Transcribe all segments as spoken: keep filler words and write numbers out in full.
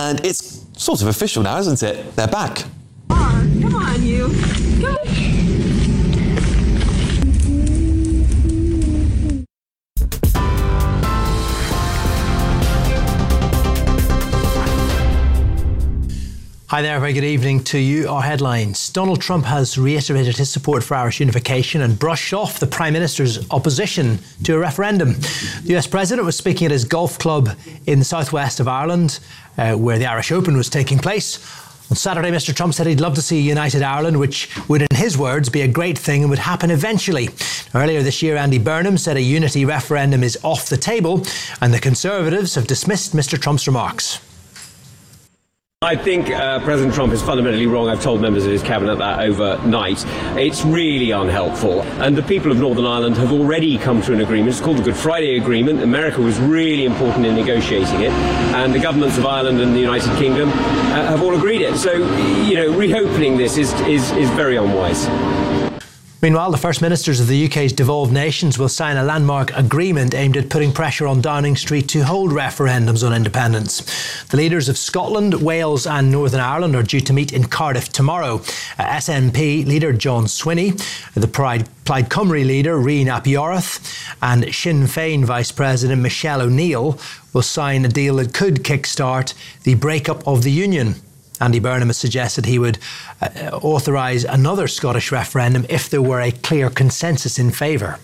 And it's sort of official now, isn't it? They're back. Come on, come on, you. Come on. Hi there, very good evening to you. Our headlines. Donald Trump has reiterated his support for Irish unification and brushed off the Prime Minister's opposition to a referendum. The U S President was speaking at his golf club in the southwest of Ireland, uh, where the Irish Open was taking place. On Saturday, Mr Trump said he'd love to see a united Ireland, which would, in his words, be a great thing and would happen eventually. Earlier this year, Andy Burnham said a unity referendum is off the table, and the Conservatives have dismissed Mr Trump's remarks. I think uh, President Trump is fundamentally wrong. I've told members of his cabinet that overnight. It's really unhelpful. And the people of Northern Ireland have already come to an agreement. It's called the Good Friday Agreement. America was really important in negotiating it. And the governments of Ireland and the United Kingdom uh, have all agreed it. So, you know, reopening this is, is, is very unwise. Meanwhile, the First Ministers of the U K's devolved nations will sign a landmark agreement aimed at putting pressure on Downing Street to hold referendums on independence. The leaders of Scotland, Wales and Northern Ireland are due to meet in Cardiff tomorrow. Uh, S N P leader John Swinney, the Pride, Plaid Cymru leader Rhun ap Iorwerth and Sinn Féin Vice President Michelle O'Neill will sign a deal that could kickstart the breakup of the union. Andy Burnham has suggested he would uh, authorise another Scottish referendum if there were a clear consensus in favour.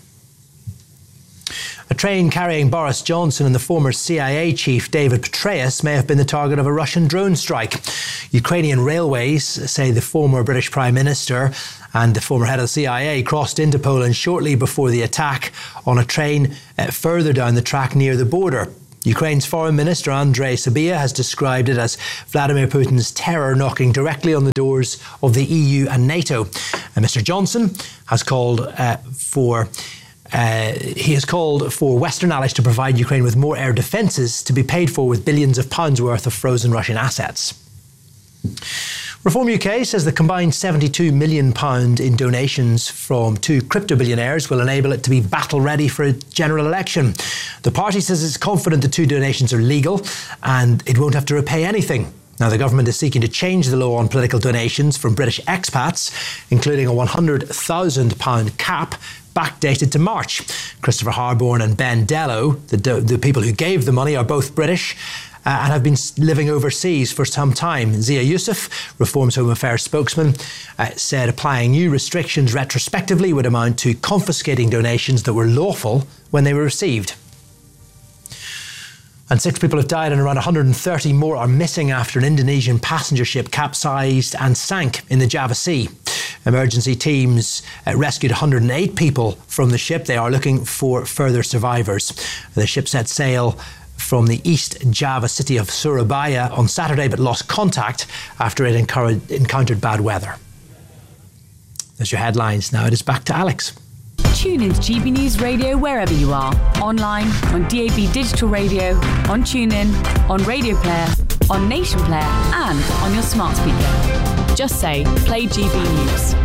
A train carrying Boris Johnson and the former C I A chief David Petraeus may have been the target of a Russian drone strike. Ukrainian railways say the former British Prime Minister and the former head of the C I A crossed into Poland shortly before the attack on a train uh, further down the track near the border. Ukraine's Foreign Minister Andrei Sybiha has described it as Vladimir Putin's terror knocking directly on the doors of the E U and NATO. And Mr Johnson has called uh, for uh, he has called for Western allies to provide Ukraine with more air defences to be paid for with billions of pounds worth of frozen Russian assets. Reform U K says the combined seventy-two million pounds in donations from two crypto billionaires will enable it to be battle ready for a general election. The party says it's confident the two donations are legal and it won't have to repay anything. Now, the government is seeking to change the law on political donations from British expats, including a one hundred thousand pounds cap backdated to March. Christopher Harborne and Ben Dello, the, do- the people who gave the money, are both British Uh, and have been living overseas for some time. Zia Youssef, Reform's Home Affairs spokesman, uh, said applying new restrictions retrospectively would amount to confiscating donations that were lawful when they were received. And six people have died and around one hundred thirty more are missing after an Indonesian passenger ship capsized and sank in the Java Sea. Emergency teams uh, rescued one hundred eight people from the ship. They are looking for further survivors. The ship set sail from the East Java city of Surabaya on Saturday, but lost contact after it encountered bad weather. There's your headlines. Now it is back to Alex. Tune in to G B News Radio wherever you are. Online, on D A B Digital Radio, on TuneIn, on Radio Player, on Nation Player and on your smart speaker. Just say, play G B News.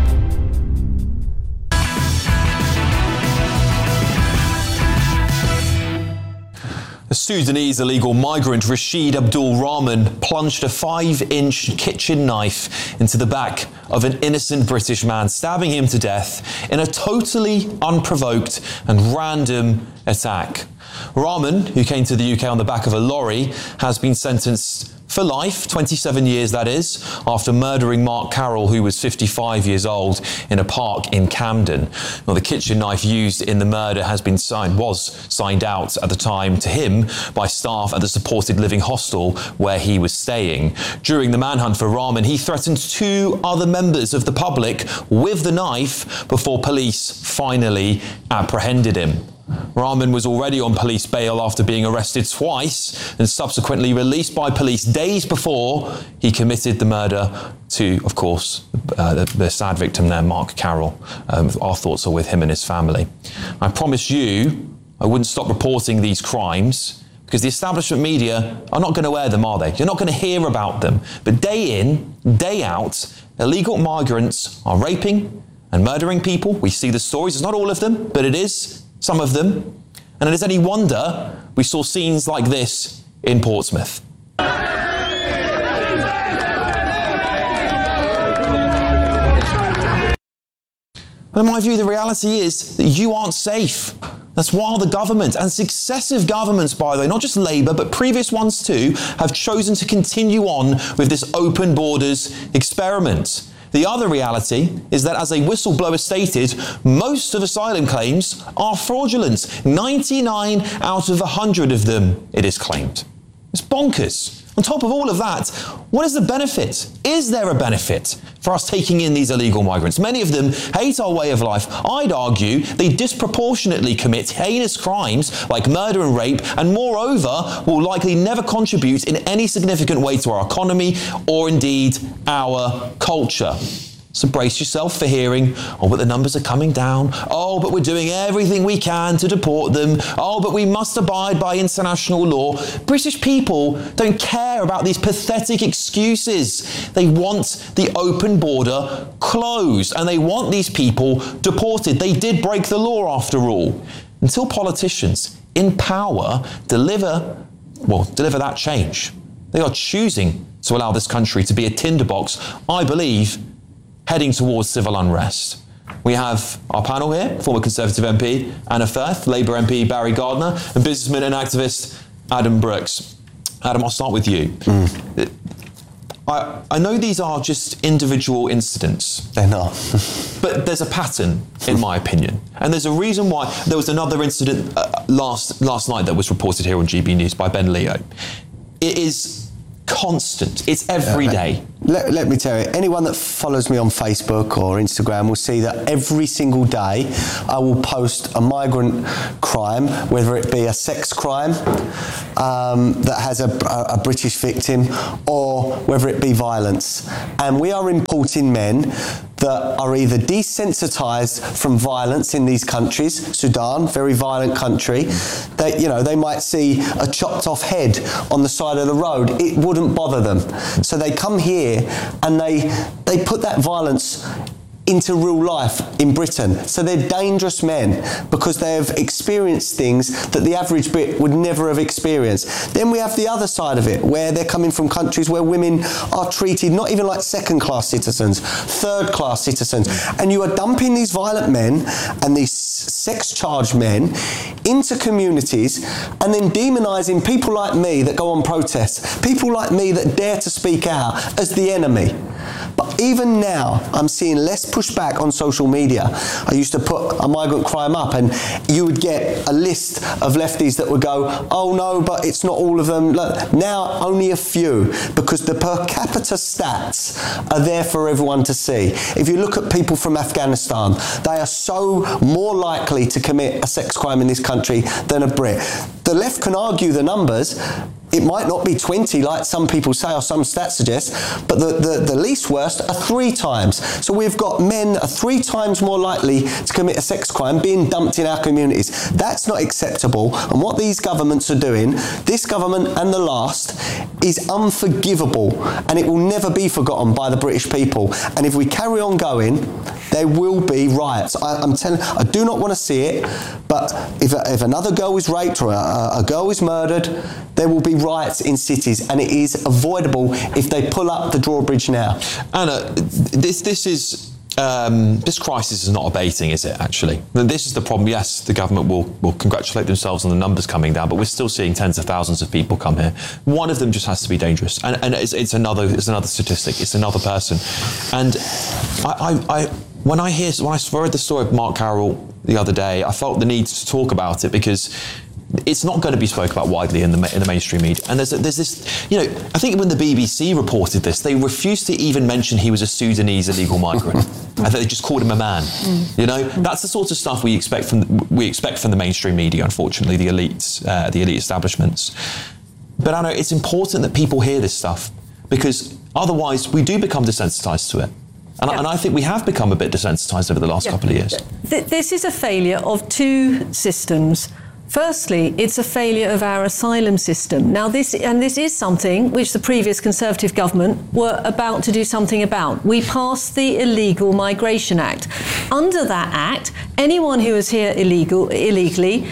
The Sudanese illegal migrant Rashid Abdul Rahman plunged a five-inch kitchen knife into the back of an innocent British man, stabbing him to death in a totally unprovoked and random attack. Rahman, who came to the U K on the back of a lorry, has been sentenced for life, twenty-seven years that is, after murdering Mark Carroll, who was fifty-five years old, in a park in Camden. Well, the kitchen knife used in the murder has been signed, was signed out at the time to him by staff at the supported living hostel where he was staying. During the manhunt for Rahman, he threatened two other members of the public with the knife before police finally apprehended him. Rahman was already on police bail after being arrested twice and subsequently released by police days before he committed the murder to, of course, uh, the, the sad victim there, Mark Carroll. Um, our thoughts are with him and his family. I promise you I wouldn't stop reporting these crimes because the establishment media are not going to air them, are they? You're not going to hear about them. But day in, day out, illegal migrants are raping and murdering people. We see the stories. It's not all of them, but it is some of them. And it is any wonder we saw scenes like this in Portsmouth. But in my view, the reality is that you aren't safe. That's why the government, and successive governments, by the way, not just Labour, but previous ones too, have chosen to continue on with this open borders experiment. The other reality is that, as a whistleblower stated, most of asylum claims are fraudulent. ninety-nine out of one hundred of them, it is claimed. It's bonkers. On top of all of that, what is the benefit? Is there a benefit for us taking in these illegal migrants? Many of them hate our way of life. I'd argue they disproportionately commit heinous crimes like murder and rape, and moreover, will likely never contribute in any significant way to our economy or indeed our culture. So brace yourself for hearing, oh, but the numbers are coming down. Oh, but we're doing everything we can to deport them. Oh, but we must abide by international law. British people don't care about these pathetic excuses. They want the open border closed, and they want these people deported. They did break the law after all. Until politicians in power deliver, well, deliver that change, they are choosing to allow this country to be a tinderbox, I believe, heading towards civil unrest. We have our panel here, former Conservative M P Anna Firth, Labour M P Barry Gardiner, and businessman and activist Adam Brooks. Adam, I'll start with you. Mm. I, I know these are just individual incidents. They're not. But there's a pattern, in my opinion. And there's a reason why. There was another incident uh, last, last night that was reported here on G B News by Ben Leo. It is constant. It's every yeah, day. Let, let me tell you, anyone that follows me on Facebook or Instagram will see that every single day I will post a migrant crime, whether it be a sex crime um, that has a, a, a British victim, or whether it be violence. And we are importing men that are either desensitised from violence in these countries. Sudan, very violent country. They, you know, they might see a chopped off head on the side of the road. It wouldn't bother them. So they come here and they they put that violence into real life in Britain. So they're dangerous men because they have experienced things that the average Brit would never have experienced. Then we have the other side of it, where they're coming from countries where women are treated not even like second-class citizens, third-class citizens. And you are dumping these violent men and these sex-charged men into communities and then demonising people like me that go on protests, people like me that dare to speak out as the enemy. But even now, I'm seeing less pushback on social media. I used to put a migrant crime up and you would get a list of lefties that would go, oh no, but it's not all of them. Look, now only a few, because the per capita stats are there for everyone to see. If you look at people from Afghanistan, they are so more likely to commit a sex crime in this country than a Brit. The left can argue the numbers. It might not be twenty like some people say or some stats suggest, but the, the, the least worst are three times. So we've got men are three times more likely to commit a sex crime being dumped in our communities. That's not acceptable. And what these governments are doing, this government and the last, is unforgivable, and it will never be forgotten by the British people. And if we carry on going, there will be riots. I, I'm telling, I do not want to see it, but if, if another girl is raped or a, a girl is murdered, there will be riots in cities, and it is avoidable if they pull up the drawbridge now. Anna, this this is um, this crisis is not abating, is it? Actually, and this is the problem. Yes, the government will will congratulate themselves on the numbers coming down, but we're still seeing tens of thousands of people come here. One of them just has to be dangerous, and and it's, it's another it's another statistic. It's another person, and I, I, I when I hear when I read the story of Mark Carroll the other day, I felt the need to talk about it because it's not going to be spoken about widely in the in the mainstream media. And there's there's this, you know, I think when the B B C reported this, they refused to even mention he was a Sudanese illegal migrant. I think they just called him a man. Mm. You know, that's the sort of stuff we expect from we expect from the mainstream media. Unfortunately, the elites, uh, the elite establishments. But I know it's important that people hear this stuff, because otherwise we do become desensitized to it. And, yeah. and I think we have become a bit desensitized over the last yeah. couple of years. Th- this is a failure of two systems. Firstly, it's a failure of our asylum system. Now, this and this is something which the previous Conservative government were about to do something about. We passed the Illegal Migration Act. Under that act, anyone who is here illegal, illegally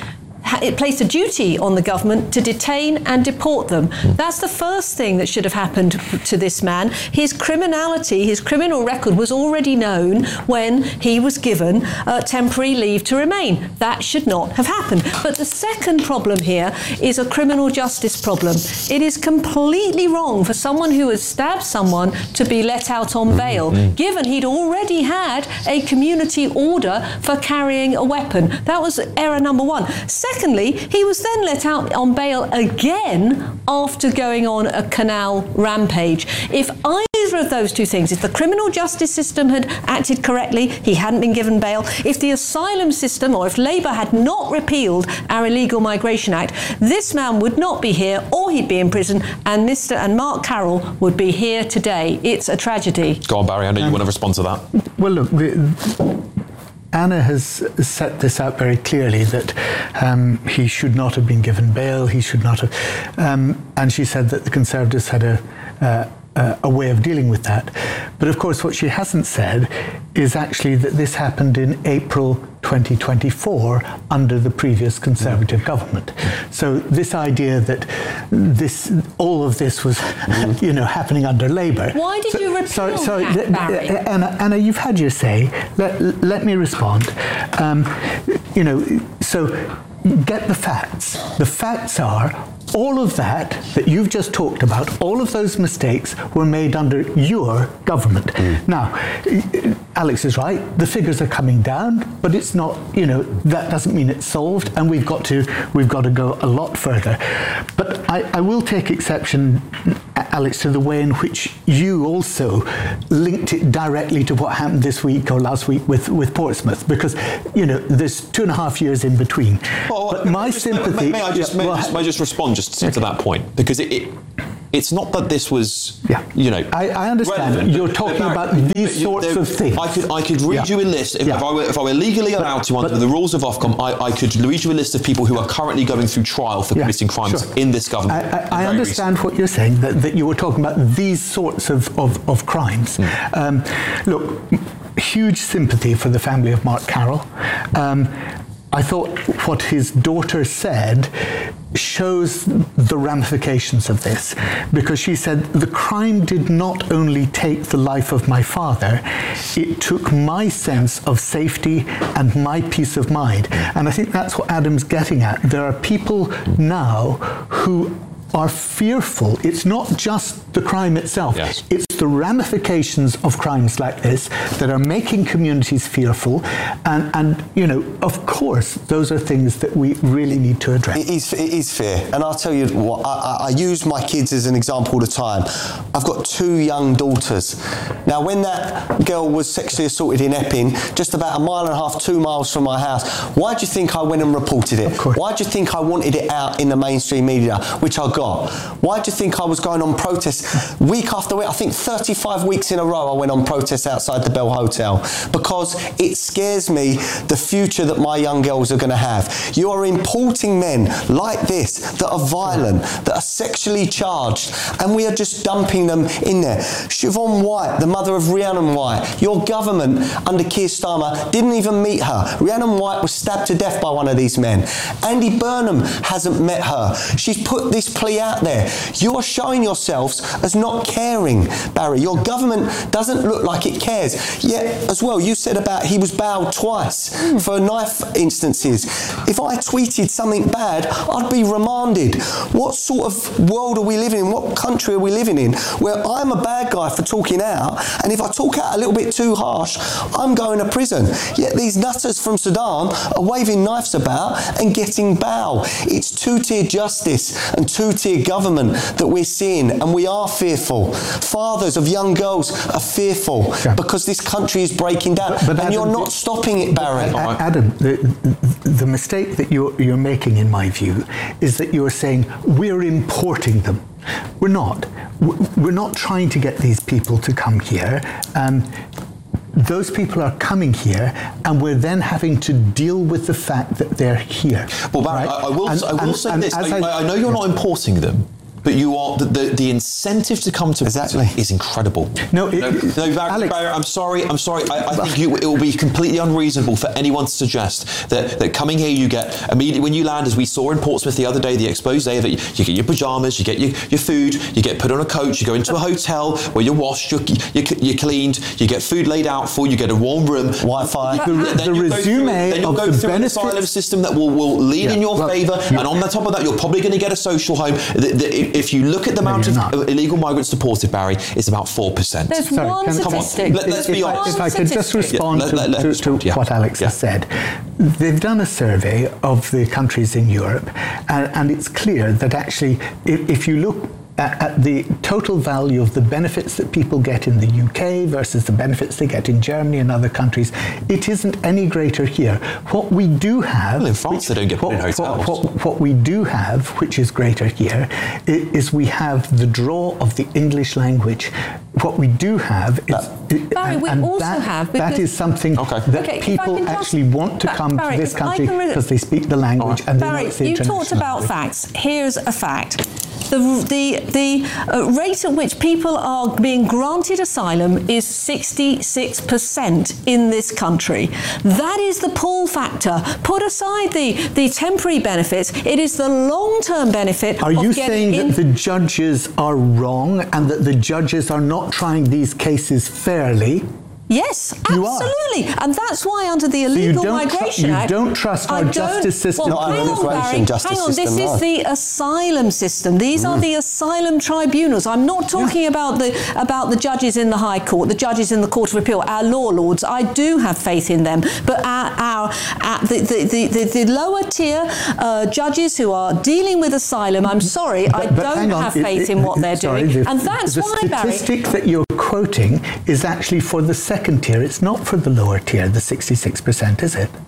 it placed a duty on the government to detain and deport them. That's the first thing that should have happened to this man. His criminality, his criminal record was already known when he was given uh, temporary leave to remain. That should not have happened. But the second problem here is a criminal justice problem. It is completely wrong for someone who has stabbed someone to be let out on bail, mm-hmm. given he'd already had a community order for carrying a weapon. That was error number one. Secondly, he was then let out on bail again after going on a canal rampage. If either of those two things, if the criminal justice system had acted correctly, he hadn't been given bail. If the asylum system, or if Labour had not repealed our Illegal Migration Act, this man would not be here, or he'd be in prison, and Mister and Mark Carroll would be here today. It's a tragedy. Go on, Barry, I know you want to respond to that. Well, look, the, Anna has set this out very clearly, that um, he should not have been given bail, he should not have, um, and she said that the Conservatives had a, uh, a way of dealing with that. But of course what she hasn't said is actually that this happened in April twenty twenty-four under the previous Conservative government. So this idea that this, all of this was, you know, happening under Labour. Why did so, you repeal sorry, sorry, that, Barry? Anna, Anna, you've had your say. Let, let me respond. Um, you know, so get the facts. The facts are, all of that that you've just talked about, all of those mistakes were made under your government. Mm. Now, Alex is right, the figures are coming down, but it's not, you know, that doesn't mean it's solved, and we've got to we've got to go a lot further. But I, I will take exception, Alex, to the way in which you also linked it directly to what happened this week or last week with, with Portsmouth, because, you know, there's two and a half years in between. Well, but my just, sympathy... May, may, I just, yeah, may, well, just, may I just respond just to, okay. to that point? Because it, it it's not that this was, yeah. you know, I, I understand. relevant. You're talking Barry, about these you, sorts there, of things. I could I could read yeah. you a list. If, yeah. if, I were, if I were legally allowed to, under but, the rules of Ofcom, I, I could read you a list of people who are currently going through trial for yeah, committing crimes sure. in this government. I, I, I understand recent. what you're saying, that, that you were talking about these sorts of, of, of crimes. Mm. Um, look, huge sympathy for the family of Mark Carroll. Um, I thought what his daughter said shows the ramifications of this, because she said, the crime did not only take the life of my father, it took my sense of safety and my peace of mind. And I think that's what Adam's getting at. There are people now who are fearful. It's not just the crime itself. Yes. It's the ramifications of crimes like this that are making communities fearful. And, and, you know, of course, those are things that we really need to address. It is, it is fear. And I'll tell you what, I, I use my kids as an example all the time. I've got two young daughters. Now, when that girl was sexually assaulted in Epping, just about a mile and a half, two miles from my house, why do you think I went and reported it? Why do you think I wanted it out in the mainstream media, which I got? Why do you think I was going on protests week after week? I think thirty-five weeks in a row I went on protests outside the Bell Hotel, because it scares me the future that my young girls are going to have. You are importing men like this that are violent, that are sexually charged, and we are just dumping them in there. Siobhan White, the mother of Rhiannon White, your government under Keir Starmer didn't even meet her. Rhiannon White was stabbed to death by one of these men. Andy Burnham hasn't met her. She's put this plea out there. You are showing yourselves as not caring, Barry. Your government doesn't look like it cares. Yet, as well, you said about he was bailed twice mm. for knife instances. If I tweeted something bad, I'd be remanded. What sort of world are we living in? What country are we living in where I'm a bad guy for talking out, and if I talk out a little bit too harsh, I'm going to prison? Yet these nutters from Sudan are waving knives about and getting bail. It's two-tier justice and two-tier government that we're seeing, and we are fearful. Fathers of young girls are fearful yeah. because this country is breaking down, but, but and Adam, you're not stopping it, Barry. Adam, the, the mistake that you're, you're making, in my view, is that you're saying we're importing them. We're not. We're not trying to get these people to come here. Um, Those people are coming here, and we're then having to deal with the fact that they're here. Well, Barry, right? I, I will, and, I will and, say and this. I, I, I know you're not importing them, but you are the, the, the incentive to come to exactly. Britain is incredible. No, it, no, no Barry, Alex, Barry, I'm sorry, I'm sorry. I, I think you, it will be completely unreasonable for anyone to suggest that, that coming here you get immediately when you land, as we saw in Portsmouth the other day, the expose of it, you get your pyjamas, you get your, your food, you get put on a coach, you go into a hotel where you're washed, you're, you're, you're cleaned, you get food laid out for you, get a warm room, Wi-Fi. The, the, the resume then you'll of go the through benefits. an asylum system that will, will lean Yeah, in your well, favour, yeah. and on the top of that, you're probably going to get a social home. The, the, if you look at the No, amount you're of not. illegal migrants deported, Barry, it's about four percent. There's Sorry, one can- statistic. Let- let's be if, honest. I, if I could just respond Yeah, let- let- let to, respond, to yeah. what Alex Yeah. has said. They've done a survey of the countries in Europe, and, and it's clear that actually, if, if you look at, at the total value of the benefits that people get in the U K versus the benefits they get in Germany and other countries, it isn't any greater here. What we do have... Well, in France, they don't get put in hotels. What, what, what we do have, which is greater here, i- is we have the draw of the English language. What we do have is... Barry, and, we and also that, have, That because- is something Okay. that Okay, if I people can just- actually want to Ba- come Barry, to this if I country can re- because they speak the language and they know Barry, it's the you talked international about language. facts. Here's a fact. The, the, the uh, rate at which people are being granted asylum is sixty-six percent in this country. That is the pull factor. Put aside the, the temporary benefits. It is the long-term benefit Are of you getting saying in- that the judges are wrong and that the judges are not trying these cases fairly? Yes, You are. absolutely. And that's why under the you Illegal don't tru- Migration you Act... don't trust our I don't- justice system? Well, Not our hang on, immigration Barry, justice hang on. system, This no. is the asylum system. These are the asylum tribunals. I'm not talking about the about the judges in the High Court, the judges in the Court of Appeal, our law lords. I do have faith in them. But our, our, our the, the, the, the, the lower tier uh, judges who are dealing with asylum, I'm sorry, I But- but don't hang on, have it- faith it- in what they're sorry, doing. the- And that's the why, Barry... statistic that you're quoting is actually for the second tier. It's not for the lower tier, the sixty-six percent, is it?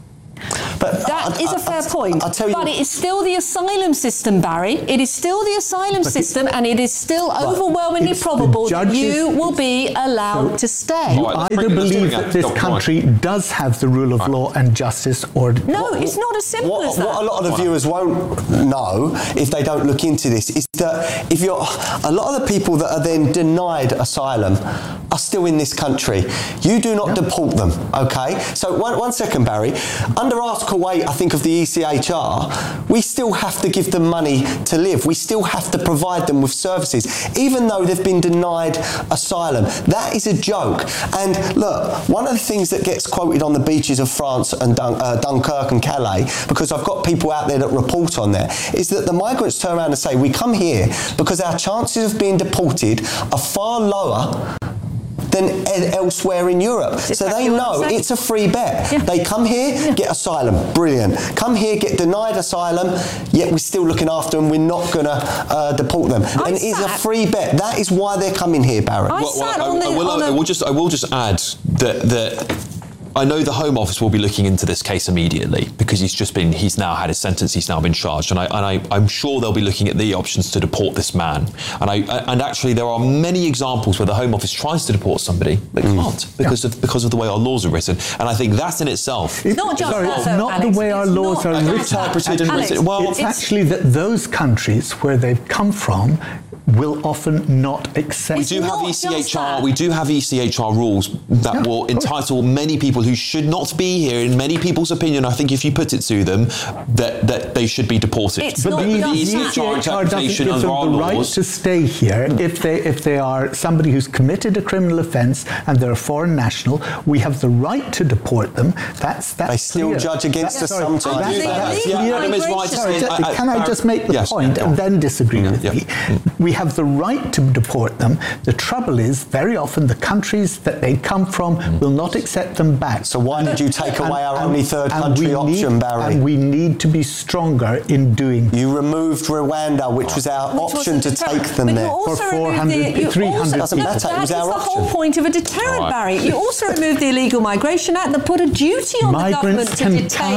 But That I- is I- a fair I- point. I'll tell you, but it is still the asylum system, Barry. It is still the asylum system, and it is still overwhelmingly It's the probable that judges- you will be allowed to stay. You All right, let's either bring- let's believe bring it that up. this Go on. country does have the rule of law and justice, or No, it's not as simple what, as that. what a lot of the viewers won't know if they don't look into this is that if you're a lot of the people that are then denied asylum are still in this country. You do not deport them, okay? So one, one second, Barry. Under Article eight, I think, of the E C H R, we still have to give them money to live. We still have to provide them with services, even though they've been denied asylum. That is a joke. And look, one of the things that gets quoted on the beaches of France and Dun- uh, Dunkirk and Calais, because I've got people out there that report on there, is that the migrants turn around and say, we come here because our chances of being deported are far lower than e- elsewhere in Europe. So exactly they what know I'm saying. it's a free bet. Yeah. They come here, get asylum, brilliant. Come here, get denied asylum, yet we're still looking after them, we're not going to uh, deport them. I and it is a sat- free bet. That is why they're coming here, Barry. I Well, well, sat I, on the... I will, on I a- will just I will just add that that I know the Home Office will be looking into this case immediately because he's just been he's now had his sentence, he's now been charged, and I and I, I'm sure they'll be looking at the options to deport this man. And I and actually there are many examples where the Home Office tries to deport somebody but can't because of because of the way our laws are written. And I think that in itself It's not just sorry, that, it's though, not Alex. the way our It's laws not. are It's written. interpreted and Alex, written. Well, It's, it's- actually that those countries where they've come from will often not accept. we do have not E C H R. just We do have E C H R rules that Yeah, will of course. entitle many people who should not be here. In many people's opinion, I think if you put it to them, that that they should be deported. It's But not the just E C E H C R H R doesn't interpretation give under them our the right laws. to stay here if they if they are somebody who's committed a criminal offence and they're a foreign national. We have the right to deport them. That's that's They still clear. judge against That's- us sorry, sometimes. that's- The that's illegal clear. Adam is right to migration- Sorry, say- just- I- I- can I just make the yes, point go and on. then disagree with yeah. you? We have the right to deport them. The trouble is, very often the countries that they come from will not accept them back. So why did you take away our only third and country we option, need, Barry? And we need to be stronger in doing You removed Rwanda, which was our Which was option a to deterrent. take them But you there. also For removed 400 the, you three hundred also, Doesn't no, matter, it that was is our the option. whole point of a deterrent, All right. Barry. You also removed the Illegal Migration Act that put a duty on Migrants the government to can detain count.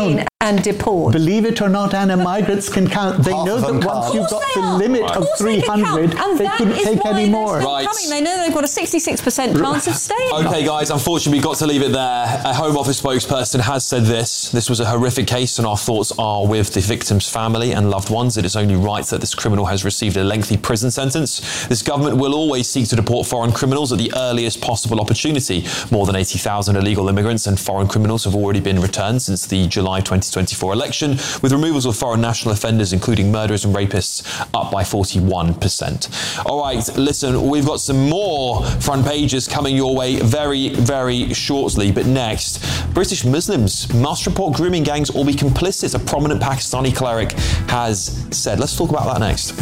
and deport. Believe it or not, Anna, migrants can count. They Half know of them that once can't. you've Of got course the they are. limit Of of course they three can hundred, count. And they that couldn't is take why any they're more. still Right. coming. They know they've got a sixty-six percent chance of staying. Okay, guys, unfortunately, we've got to leave it there. A Home Office spokesperson has said this. This was a horrific case, and our thoughts are with the victim's family and loved ones. It is only right that this criminal has received a lengthy prison sentence. This government will always seek to deport foreign criminals at the earliest possible opportunity. More than eighty thousand illegal immigrants and foreign criminals have already been returned since the July twenty twenty-four election, with removals of foreign national offenders, including murderers and rapists, up by forty-one percent. All right, listen, we've got some more front pages coming your way very, very shortly. But next, British Muslims must report grooming gangs or be complicit, a prominent Pakistani cleric has said. Let's talk about that next.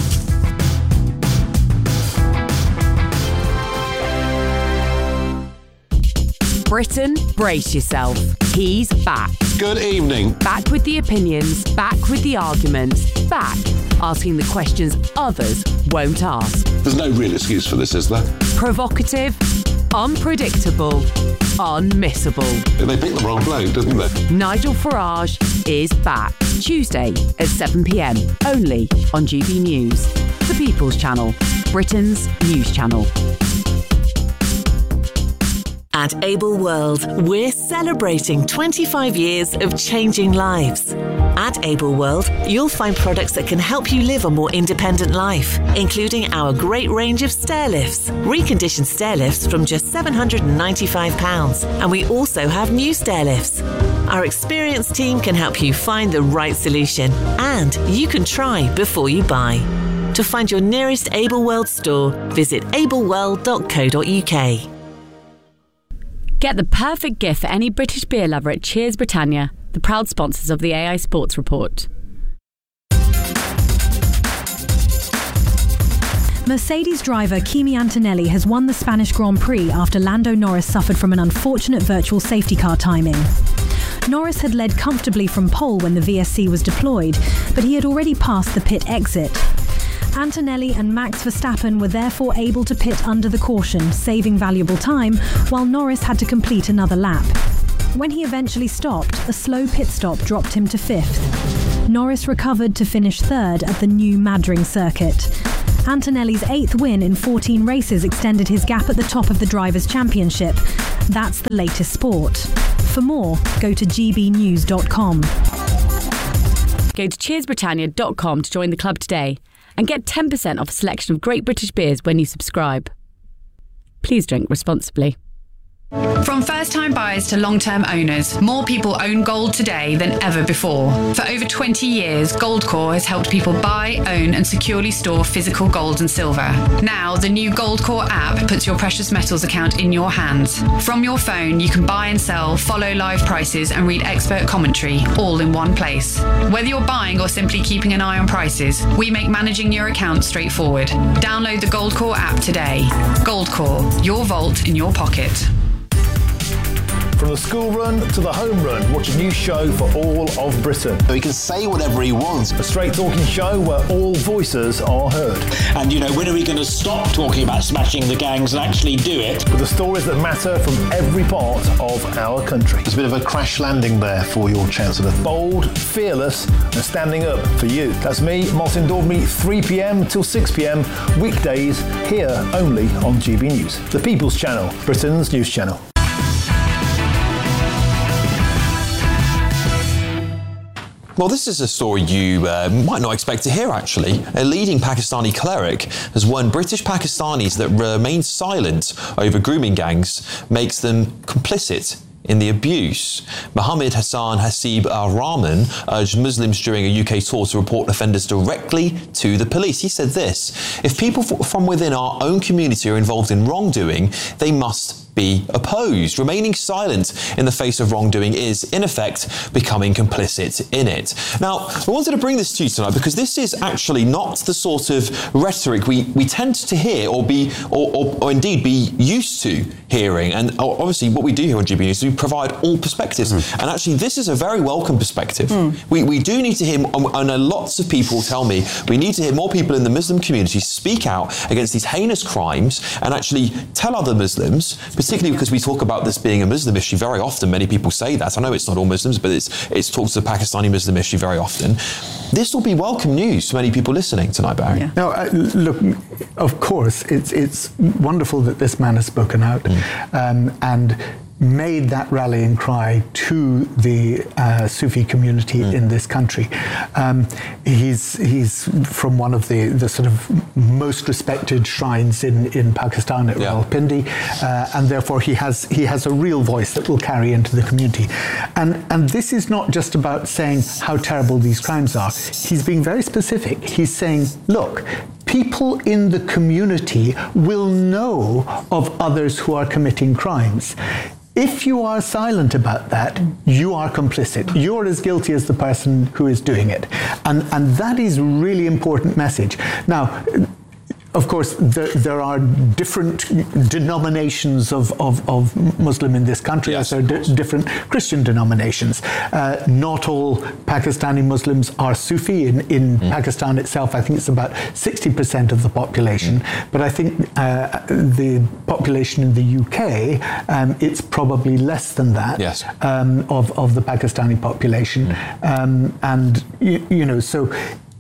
Britain, brace yourself. He's back. Good evening. Back with the opinions, back with the arguments, back asking the questions others won't ask. There's no real excuse for this, is there? Provocative, unpredictable, unmissable. They picked the wrong bloke, didn't they? Nigel Farage is back. Tuesday at seven p.m. only on G B News. The People's Channel, Britain's news channel. At Able World, we're celebrating twenty-five years of changing lives. At Able World, you'll find products that can help you live a more independent life, including our great range of stair lifts, reconditioned stair lifts from just seven hundred ninety-five pounds. And we also have new stair lifts. Our experienced team can help you find the right solution, and you can try before you buy. To find your nearest Able World store, visit able world dot co dot uk. Get the perfect gift for any British beer lover at Cheers Britannia, the proud sponsors of the A I Sports Report. Mercedes driver Kimi Antonelli has won the Spanish Grand Prix after Lando Norris suffered from an unfortunate virtual safety car timing. Norris had led comfortably from pole when the V S C was deployed, but he had already passed the pit exit. Antonelli and Max Verstappen were therefore able to pit under the caution, saving valuable time, while Norris had to complete another lap. When he eventually stopped, a slow pit stop dropped him to fifth. Norris recovered to finish third at the new Madring circuit. Antonelli's eighth win in fourteen races extended his gap at the top of the Drivers' Championship. That's the latest sport. For more, go to g b news dot com. Go to cheers britannia dot com to join the club today and get ten percent off a selection of great British beers when you subscribe. Please drink responsibly. From first-time buyers to long-term owners, more people own gold today than ever before. For over twenty years, Goldcore has helped people buy, own and securely store physical gold and silver. Now, the new Goldcore app puts your precious metals account in your hands. From your phone, you can buy and sell, follow live prices and read expert commentary, all in one place. Whether you're buying or simply keeping an eye on prices, we make managing your account straightforward. Download the Goldcore app today. Goldcore, your vault in your pocket. From the school run to the home run, watch a new show for all of Britain. So he can say whatever he wants. A straight talking show where all voices are heard. And, you know, when are we going to stop talking about smashing the gangs and actually do it? With the stories that matter from every part of our country. There's a bit of a crash landing there for your Chancellor. Bold, fearless and standing up for you. That's me, Martin Daubney, three p.m. till six p.m. weekdays here only on G B News. The People's Channel, Britain's news channel. Well, this is a story you uh, might not expect to hear, actually. A leading Pakistani cleric has warned British Pakistanis that remain silent over grooming gangs makes them complicit in the abuse. Mohammed Hassan Hasib Al-Rahman urged Muslims during a U K tour to report offenders directly to the police. He said this: if people f- from within our own community are involved in wrongdoing, they must be opposed. Remaining silent in the face of wrongdoing is, in effect, becoming complicit in it. Now, I wanted to bring this to you tonight because this is actually not the sort of rhetoric we, we tend to hear or be, or, or, or indeed be used to hearing. And obviously what we do here on G B News is we provide all perspectives. Mm. And actually this is a very welcome perspective. Mm. We, we do need to hear, I know lots of people tell me, we need to hear more people in the Muslim community speak out against these heinous crimes and actually tell other Muslims, particularly because we talk about this being a Muslim issue very often. Many people say that. I know it's not all Muslims, but it's it's talked to the Pakistani Muslim issue very often. This will be welcome news for many people listening tonight, Barry. Yeah. No, uh, look, of course, it's it's wonderful that this man has spoken out mm. um, and made that rallying cry to the uh, Sufi community mm. in this country. Um, he's he's from one of the, the sort of most respected shrines in, in Pakistan at yeah. Rawalpindi, uh, and therefore he has he has a real voice that will carry into the community. And and this is not just about saying how terrible these crimes are. He's being very specific. He's saying, look, people in the community will know of others who are committing crimes. If you are silent about that, you are complicit. You're as guilty as the person who is doing it. And, and that is a really important message. Now, of course, there, there are different denominations of, of, of Muslim in this country, yes, as there are d- different Christian denominations. Uh, not all Pakistani Muslims are Sufi. In, in mm. Pakistan itself, I think it's about sixty percent of the population. Mm. But I think uh, the population in the U K, um, it's probably less than that yes. um, of, of the Pakistani population. Mm. Um, and, you, you know, so...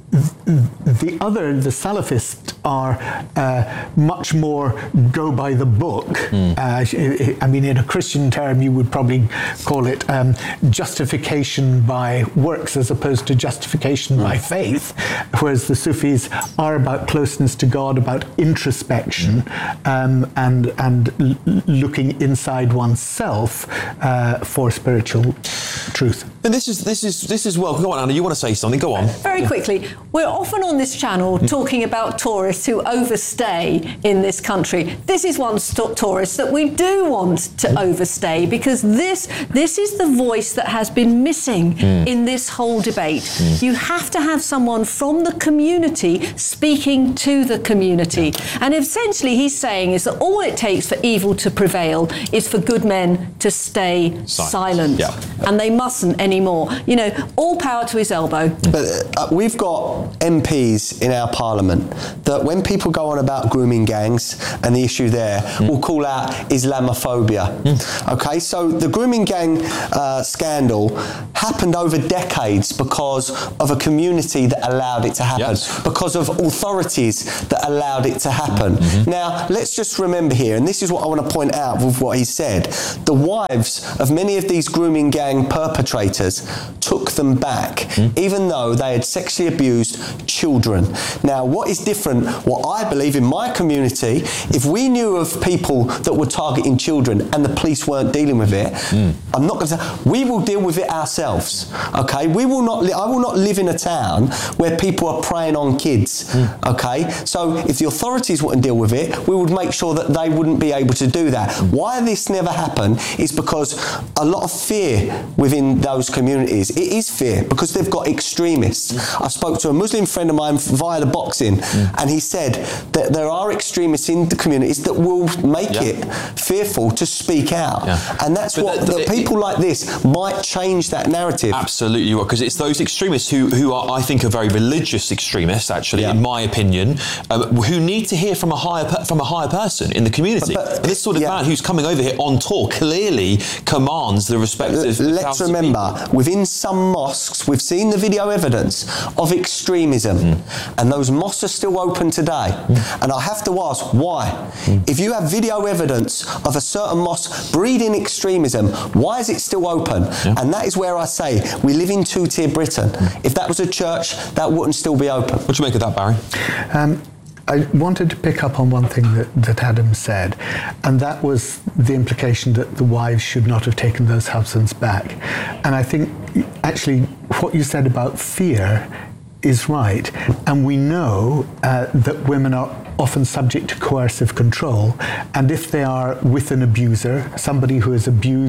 The other, the Salafists, are uh, much more go by the book. Mm. Uh, I mean, in a Christian term, you would probably call it um, justification by works as opposed to justification mm. by faith, whereas the Sufis are about closeness to God, about introspection, mm. um, and and l- looking inside oneself uh, for spiritual truth. And this is this is this is well. Go on, Anna. You want to say something? Go on. Very quickly. We're often on this channel talking about tourists who overstay in this country. This is one st- tourist that we do want to overstay, because this this is the voice that has been missing mm. in this whole debate. Mm. You have to have someone from the community speaking to the community. And essentially he's saying is that all it takes for evil to prevail is for good men to stay silent. silent. Yeah. And they mustn't anymore. You know, all power to his elbow. But uh, we've got M Ps in our parliament that when people go on about grooming gangs and the issue there mm. will call out Islamophobia. Mm. Okay, so the grooming gang uh, scandal happened over decades because of a community that allowed it to happen, yes. because of authorities that allowed it to happen. Mm-hmm. Now, let's just remember here, and this is what I want to point out with what he said, the wives of many of these grooming gang perpetrators took them back, mm. even though they had sexually abused children. Now, what is different, what I believe in my community, if we knew of people that were targeting children and the police weren't dealing with it, mm. I'm not going to say, we will deal with it ourselves, okay? We will not, li- I will not live in a town where people are preying on kids, mm. okay? So if the authorities wouldn't deal with it, we would make sure that they wouldn't be able to do that. Mm. Why this never happened is because a lot of fear within those communities. It is fear because they've got extremists. Mm. I spoke to a Muslim friend of mine via the boxing, mm. and he said that there are extremists in the communities that will make yeah. it fearful to speak out, yeah. and that's but what the, the, the, people it, like this might change that narrative. Absolutely, because it's those extremists who who are, I think, are very religious extremists, actually, yeah. in my opinion, um, who need to hear from a higher from a higher person in the community. But, but, this sort of yeah. man who's coming over here on tour clearly commands the respect of Let's remember, within some mosques, we've seen the video evidence of extremism, mm. and those mosques are still open today. Mm. And I have to ask, why? Mm. If you have video evidence of a certain mosque breeding extremism, why is it still open? Yeah. And that is where I say we live in two-tier Britain. Mm. If that was a church, that wouldn't still be open. What do you make of that, Barry? Um, I wanted to pick up on one thing that, that Adam said, and that was the implication that the wives should not have taken those husbands back. And I think actually what you said about fear is right. And we know uh, that women are often subject to coercive control, and if they are with an abuser, somebody who has abused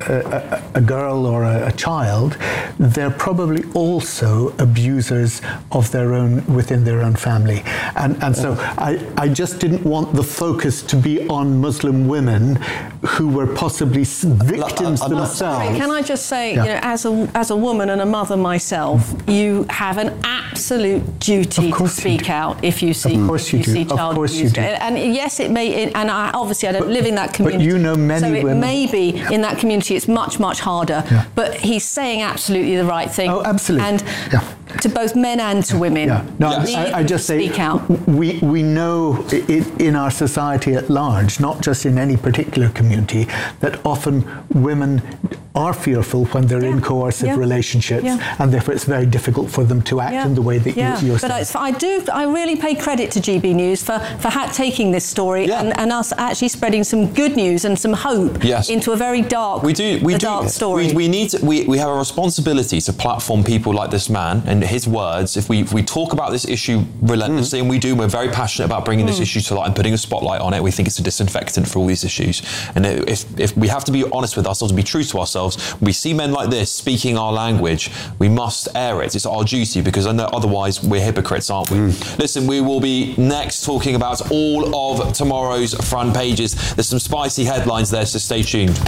a, a, a girl or a, a child, they're probably also abusers of their own, within their own family. And, and so I, I just didn't want the focus to be on Muslim women who were possibly victims I'm themselves. Sorry, can I just say, Yeah. you know, as a as a woman and a mother myself, you have an absolute duty to speak out if you see, Of course you you do. see Of child course you abuse. do. And, and yes, it may, it, and I, obviously I don't But- live in that but community. you know many so it women- may be in that community it's much, much harder. Yeah. But he's saying absolutely the right thing. Oh, absolutely. And to both men and to women. Yeah. No, you need I, I just to say speak out. we we know i in our society at large, not just in any particular community, that often women are fearful when they're in coercive Yeah. relationships, Yeah. and therefore it's very difficult for them to act Yeah. in the way that yeah. you, you're but saying. it's, I do, I really pay credit to G B News for, for ha- taking this story and, and us actually spreading some good news and some hope Yes. into a very dark, We do. We a do. dark story. We, we need. To, we we have a responsibility to platform people like this man and his words. If we if we talk about this issue relentlessly, and we do, we're very passionate about bringing this Mm. issue to light and putting a spotlight on it. We think it's a disinfectant for all these issues. And if if we have to be honest with ourselves and be true to ourselves, when we see men like this speaking our language, we must air it. It's our duty, because I know otherwise we're hypocrites, aren't we? Listen, we will be next talking about all of tomorrow's front pages. There's some spicy headlines there, so stay tuned.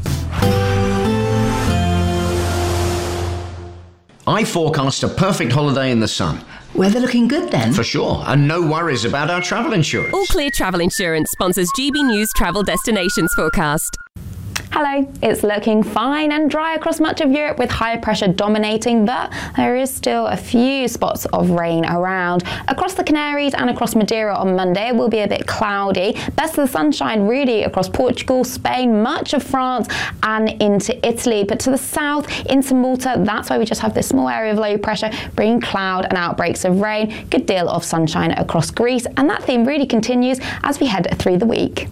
I forecast a perfect holiday in the sun. Weather looking good then? For sure, and no worries about our travel insurance. All Clear Travel Insurance sponsors G B News Travel Destinations Forecast. Hello, it's looking fine and dry across much of Europe with high pressure dominating, but there is still a few spots of rain around. Across the Canaries and across Madeira on Monday it will be a bit cloudy. Best of the sunshine really across Portugal, Spain, much of France and into Italy. But to the south, into Malta, that's why we just have this small area of low pressure bringing cloud and outbreaks of rain. Good deal of sunshine across Greece, and that theme really continues as we head through the week.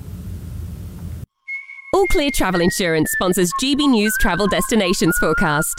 All Clear Travel Insurance sponsors G B News Travel Destinations Forecast.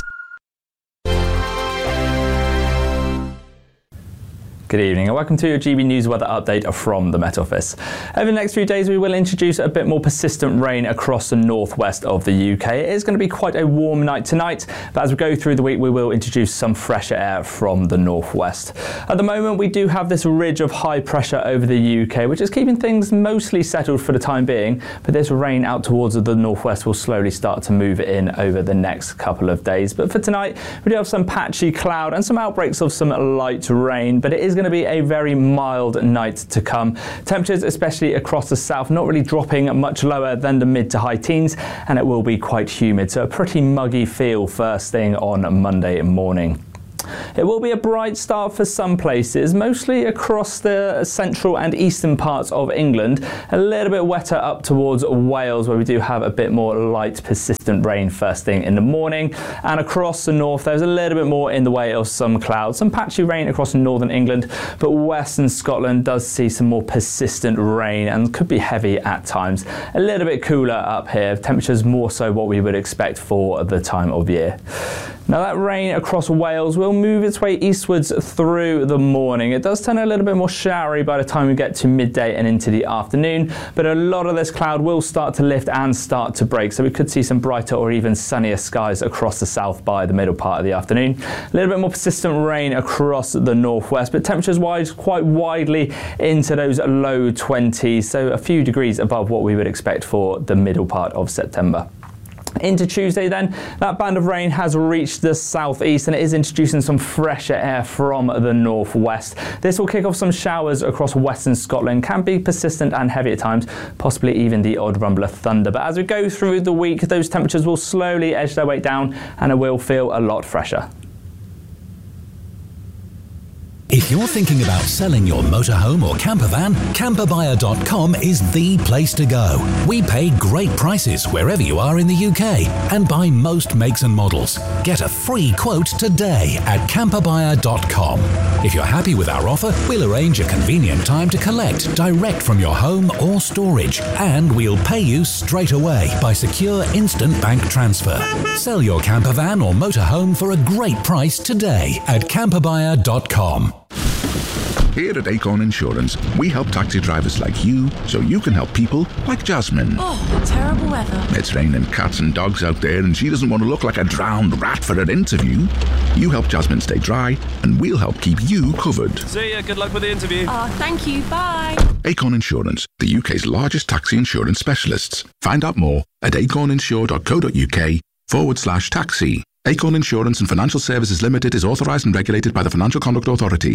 Good evening and welcome to your G B News weather update from the Met Office. Over the next few days we will introduce a bit more persistent rain across the northwest of the U K. It is going to be quite a warm night tonight, but as we go through the week we will introduce some fresher air from the northwest. At the moment we do have this ridge of high pressure over the U K, which is keeping things mostly settled for the time being, but this rain out towards the northwest will slowly start to move in over the next couple of days. But for tonight we do have some patchy cloud and some outbreaks of some light rain, but it is going to be a very mild night to come. Temperatures, especially across the south, not really dropping much lower than the mid to high teens, and it will be quite humid, so a pretty muggy feel first thing on Monday morning. It will be a bright start for some places, mostly across the central and eastern parts of England. A little bit wetter up towards Wales, where we do have a bit more light, persistent rain first thing in the morning. And across the north, there's a little bit more in the way of some clouds, some patchy rain across northern England, but western Scotland does see some more persistent rain and could be heavy at times. A little bit cooler up here, temperatures more so what we would expect for the time of year. Now that rain across Wales will move its way eastwards through the morning. It does turn a little bit more showery by the time we get to midday and into the afternoon, but a lot of this cloud will start to lift and start to break, so we could see some brighter or even sunnier skies across the south by the middle part of the afternoon. A little bit more persistent rain across the northwest, but temperatures wise quite widely into those low twenties, so a few degrees above what we would expect for the middle part of September. Into Tuesday then, that band of rain has reached the southeast and it is introducing some fresher air from the northwest. This will kick off some showers across western Scotland, can be persistent and heavy at times, possibly even the odd rumble of thunder. But as we go through the week, those temperatures will slowly edge their way down and it will feel a lot fresher. If you're thinking about selling your motorhome or camper van, camper buyer dot com is the place to go. We pay great prices wherever you are in the U K and buy most makes and models. Get a free quote today at camper buyer dot com. If you're happy with our offer, we'll arrange a convenient time to collect direct from your home or storage, and we'll pay you straight away by secure instant bank transfer. Sell your camper van or motorhome for a great price today at camper buyer dot com. Here at Acorn Insurance, we help taxi drivers like you so you can help people like Jasmine. Oh, terrible weather. It's raining cats and dogs out there and she doesn't want to look like a drowned rat for her interview. You help Jasmine stay dry and we'll help keep you covered. See ya, good luck with the interview. Oh, thank you, bye. Acorn Insurance, the U K's largest taxi insurance specialists. Find out more at acorninsure.co.uk forward slash taxi. Acorn Insurance and Financial Services Limited is authorised and regulated by the Financial Conduct Authority.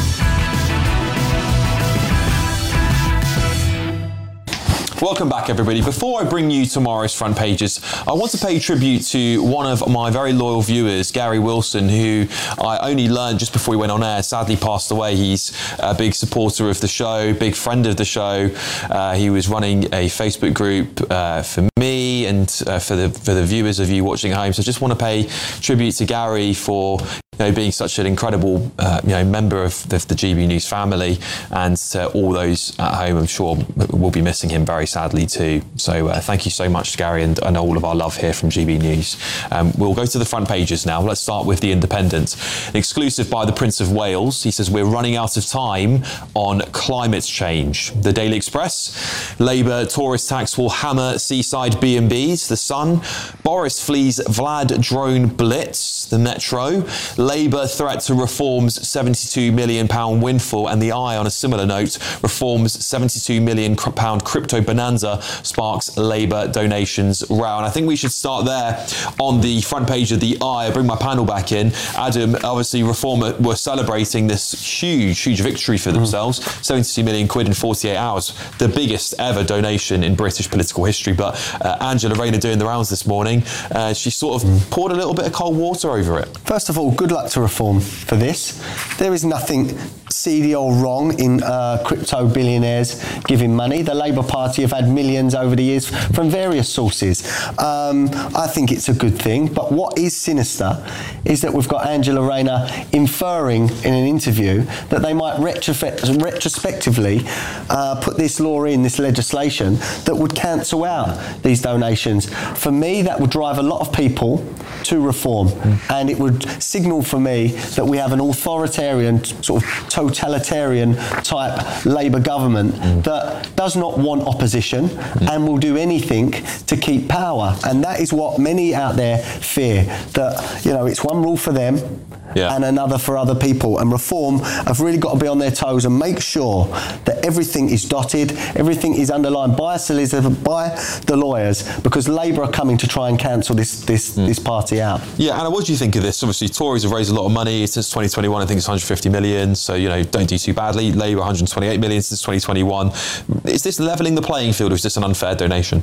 Welcome back, everybody. Before I bring you tomorrow's front pages, I want to pay tribute to one of my very loyal viewers, Gary Wilson, who I only learned just before he went on air, sadly passed away. He's a big supporter of the show, big friend of the show. Uh, he was running a Facebook group uh, for me and uh, for the for the viewers of you watching at home. So I just want to pay tribute to Gary for you know, being such an incredible uh, you know member of the, the G B News family, and to all those at home, I'm sure will be missing him very sadly too. So uh, thank you so much, Gary, and, and all of our love here from G B News. Um, we'll go to the front pages now. Let's start with The Independent. An exclusive by the Prince of Wales. He says, we're running out of time on climate change. The Daily Express. Labour tourist tax will hammer seaside B and Bs. The Sun. Boris flees Vlad drone blitz. The Metro. Labour threat to Reform's seventy-two million pounds windfall. And The Eye, on a similar note, Reform's seventy-two million pounds crypto bonanza sparks Labour donations row. And I think we should start there on the front page of The Eye. I bring my panel back in. Adam, obviously Reform were celebrating this huge, huge victory for themselves. Mm. seventy-two million quid in forty-eight hours. The biggest ever donation in British political history. But uh, Angela Rayner doing the rounds this morning, uh, she sort of mm. poured a little bit of cold water over it. First of all, good luck to Reform for this. There is nothing seedy or wrong in uh, crypto billionaires giving money. The Labour Party have had millions over the years from various sources. Um, I think it's a good thing, but what is sinister is that we've got Angela Rayner inferring in an interview that they might retrofit, retrospectively uh, put this law in, this legislation, that would cancel out these donations. For me, that would drive a lot of people to Reform, mm. and it would signal for me that we have an authoritarian, sort of totalitarian type Labour government mm. that does not want opposition mm. and will do anything to keep power. And that is what many out there fear, that, you know, it's one rule for them yeah. and another for other people. And Reform have really got to be on their toes and make sure that everything is dotted, everything is underlined by a solicitor, by the lawyers, because Labour are coming to try and cancel this this, mm. this party out. Yeah, Anna, what do you think of this? Obviously, Tories have raised a lot of money since twenty twenty-one. I think it's one hundred fifty million, so, you know, don't do too badly. Labour, one hundred twenty-eight million since twenty twenty-one. Is this levelling the playing field, or is this an unfair donation?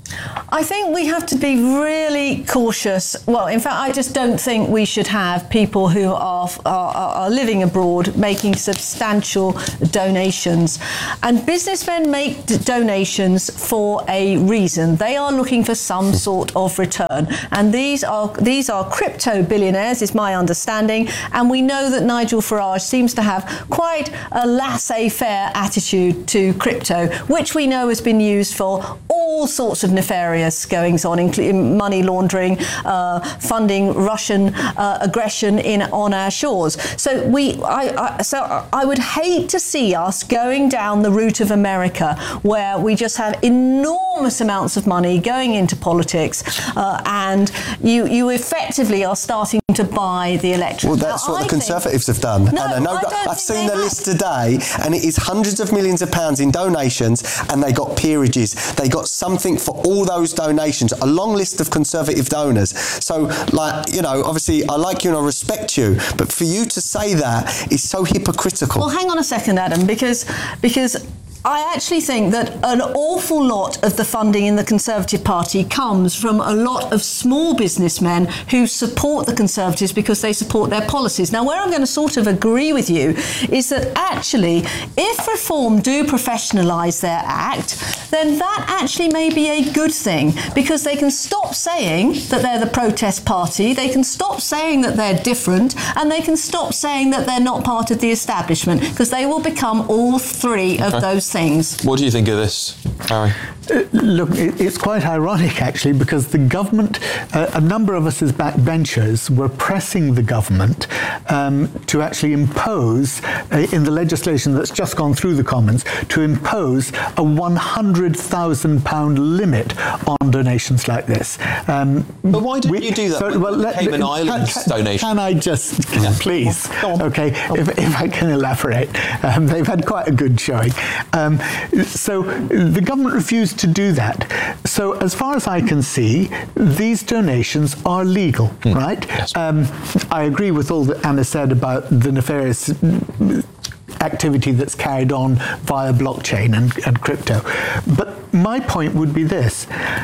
I think we have to be really cautious. Well, in fact, I just don't think we should have people who are, are, are living abroad making substantial donations. And businessmen make d- donations for a reason. They are looking for some sort of return. And these are these are crypto billionaires, is my understanding. And we know that Nigel Farage seems to have quite a laissez-faire attitude to crypto, which we know has been used for all sorts of nefarious goings on, including money laundering, uh, funding Russian uh, aggression in on our shores. So we, I, I, so I would hate to see us going down the route of America, where we just have enormous amounts of money going into politics, uh, and you you effectively are starting to buy the electorate. Well, that's now, what I the Conservatives think, have done. No, and I know I that I've seen the have. list today, and it is hundreds of millions of pounds in donations, and they got peerages. They got something for all those donations, a long list of Conservative donors. So, like, you know, obviously I like you and I respect you, but for you to say that is so hypocritical. Well, hang on a second, Adam, because because I actually think that an awful lot of the funding in the Conservative Party comes from a lot of small businessmen who support the Conservatives because they support their policies. Now, where I'm going to sort of agree with you is that actually, if Reform do professionalise their act, then that actually may be a good thing, because they can stop saying that they're the protest party, they can stop saying that they're different, and they can stop saying that they're not part of the establishment, because they will become all three of okay. those things. What do you think of this? Harry? Uh, look, it, it's quite ironic actually, because the government, uh, a number of us as backbenchers were pressing the government um, to actually impose, uh, in the legislation that's just gone through the Commons, to impose a one hundred thousand pound limit on donations like this. Um, but why didn't we, you do that? So, with well, let, Cayman can, Islands can, donation. Can I just, yeah. please? Go on. Okay, Go on. If, if I can elaborate. Um, they've had quite a good showing. Um, so the government refused to do that. So as far as I can see, these donations are legal, hmm. right? Yes. Um, I agree with all that Anna said about the nefarious activity that's carried on via blockchain and, and crypto. But my point would be this.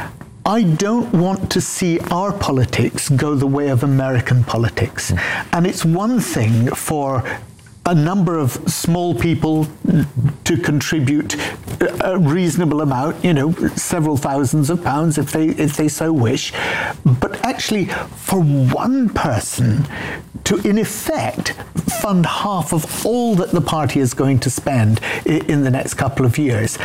I don't want to see our politics go the way of American politics. Mm. And it's one thing for a number of small people to contribute a reasonable amount, you know, several thousands of pounds if they if they so wish. But actually, for one person to, in effect, fund half of all that the party is going to spend in the next couple of years,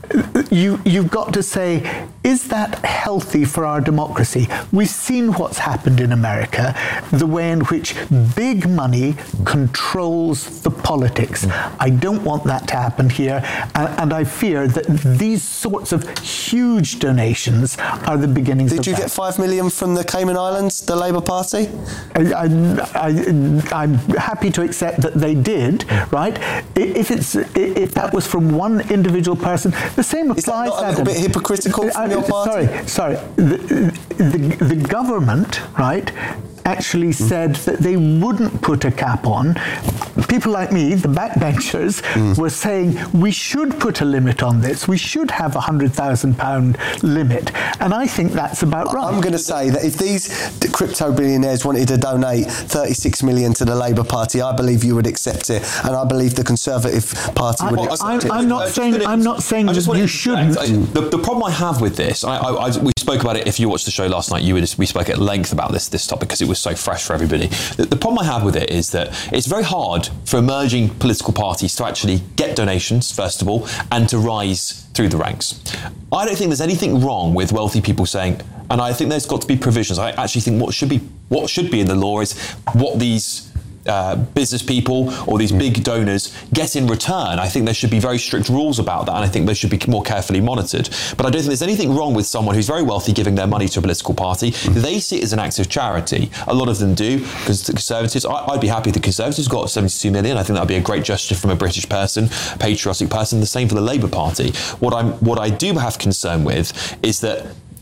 you, you've got to say, is that healthy for our democracy? We've seen what's happened in America, the way in which big money controls the politics. Mm. I don't want that to happen here, and, and I fear that these sorts of huge donations are the beginnings Did of you that. get five million from the Cayman Islands, the Labour Party? I, I, I, I'm happy to accept that they did, right? If it's if that was from one individual person, the same applies. Is that not a Adam. little bit hypocritical from your party? Sorry, sorry. The, the, the government, right, actually mm. said that they wouldn't put a cap on. People like me, the backbenchers, mm. were saying we should put a limit on this. We should have a one hundred thousand pound limit. And I think that's about right. I'm going to say that if these crypto billionaires wanted to donate thirty-six million to the Labour Party, I believe you would accept it. And I believe the Conservative Party I, would I, accept I'm, it. I'm not saying, I'm not saying that you shouldn't. I, the, the problem I have with this, I, I, I, we spoke about it, if you watched the show last night, you would, we spoke at length about this, this topic because it was so fresh for everybody. The, the problem I have with it is that it's very hard for emerging political parties to actually get donations, first of all, and to rise through the ranks. I don't think there's anything wrong with wealthy people saying, and I think there's got to be provisions. I actually think what should be what should be in the law is what these Uh, business people or these big donors get in return. I think there should be very strict rules about that, and I think they should be more carefully monitored. But I don't think there's anything wrong with someone who's very wealthy giving their money to a political party. Mm. They see it as an act of charity. A lot of them do, because the Conservatives, I, I'd be happy if the Conservatives got seventy-two million. I think that would be a great gesture from a British person, a patriotic person. The same for the Labour Party. What I'm, what I do have concern with is that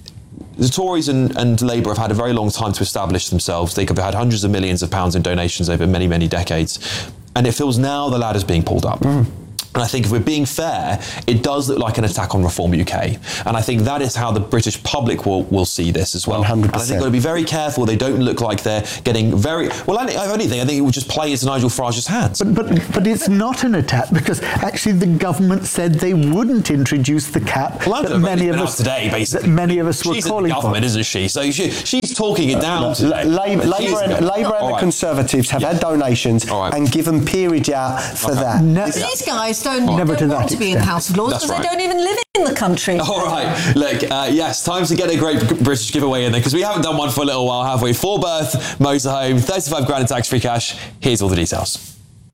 the Tories and, and Labour have had a very long time to establish themselves. They have had hundreds of millions of pounds in donations over many, many decades. And it feels now the ladder's being pulled up. Mm. And I think if we're being fair, it does look like an attack on Reform U K. And I think that is how the British public will, will see this as well. one hundred percent. And I think they've got to be very careful they don't look like they're getting very... Well, if anything, I think it would just play into Nigel Farage's hands. But, but, but it's not an attack, because actually the government said they wouldn't introduce the cap well, that many of us today, basically. That many of us were she's calling in the government, for. isn't she? So she, she's talking it down uh, today. Labour, Labour and, Labour and the right. Conservatives have yeah. had donations right. and given peerage out for okay. that. Ne- These guys don't, Never don't to want that to be in the House of Lords because right. they don't even live in the country. All right. Look, uh, yes, time to get a great British giveaway in there, because we haven't done one for a little while, have we? Four berth motorhome, thirty-five grand in tax-free cash. Here's all the details.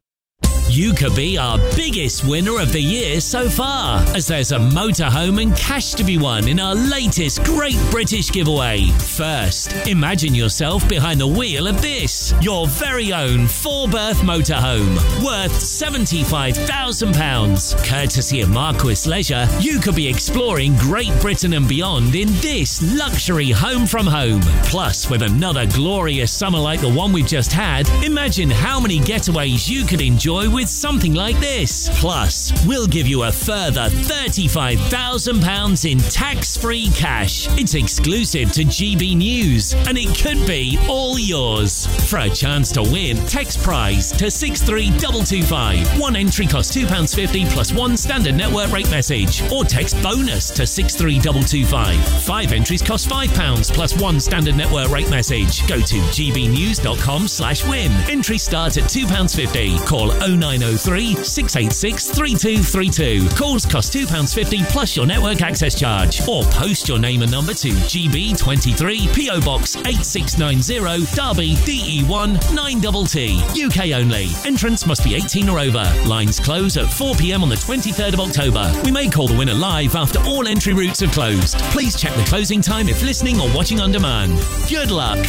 You could be our biggest winner of the year so far, as there's a motorhome and cash to be won in our latest Great British Giveaway. First, imagine yourself behind the wheel of this, your very own four-berth motorhome, worth seventy-five thousand pounds. Courtesy of Marquis Leisure, you could be exploring Great Britain and beyond in this luxury home from home. Plus, with another glorious summer like the one we've just had, imagine how many getaways you could enjoy with something like this. Plus, we'll give you a further thirty-five thousand pounds in tax-free cash. It's exclusive to G B News, and it could be all yours. For a chance to win, text prize to six three two two five. One entry costs two pounds fifty plus one standard network rate message, or text bonus to six three two two five. Five entries cost five pounds plus one standard network rate message. Go to gbnews dot com slash win. Entry starts at two pounds fifty. Call oh nine nine oh three, six eight six, three two three two. Calls cost two pounds fifty plus your network access charge. Or post your name and number to G B twenty-three, P O Box eight six nine zero, Derby, D E one nine T T. U K only. Entrance must be eighteen or over. Lines close at four p.m. on the twenty-third of October. We may call the winner live after all entry routes have closed. Please check the closing time if listening or watching on demand. Good luck.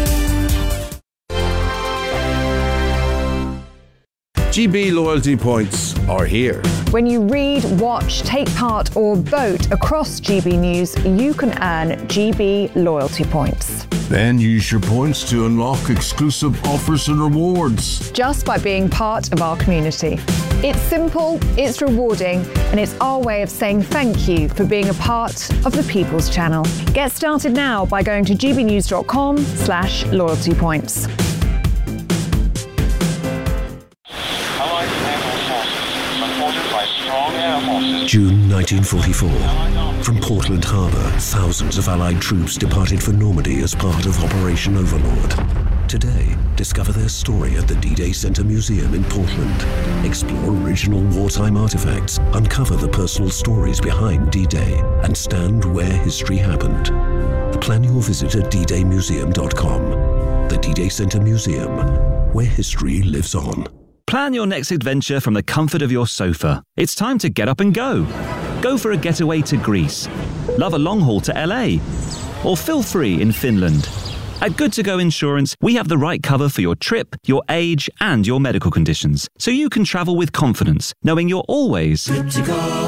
G B loyalty points are here. When you read, watch, take part or vote across G B News, you can earn G B loyalty points. Then use your points to unlock exclusive offers and rewards. Just by being part of our community. It's simple, it's rewarding, and it's our way of saying thank you for being a part of the People's Channel. Get started now by going to gbnews.com slash loyalty points. June nineteen forty-four. From Portland Harbour, thousands of Allied troops departed for Normandy as part of Operation Overlord. Today, discover their story at the D-Day Center Museum in Portland. Explore original wartime artifacts, uncover the personal stories behind D-Day, and stand where history happened. Plan your visit at d day museum dot com. The D-Day Center Museum, where history lives on. Plan your next adventure from the comfort of your sofa. It's time to get up and go. Go for a getaway to Greece. Love a long haul to L A. Or feel free in Finland. At Good To Go Insurance, we have the right cover for your trip, your age, and your medical conditions, so you can travel with confidence, knowing you're always good to